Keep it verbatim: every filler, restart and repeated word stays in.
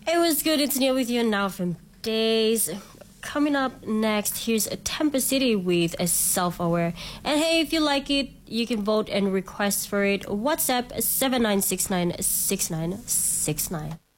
It was good. It's Neil with you now from Days. Coming up next, here's a Temple City with a Self-Aware. And hey, if you like it, you can vote and request for it. WhatsApp seven nine six nine six nine six nine.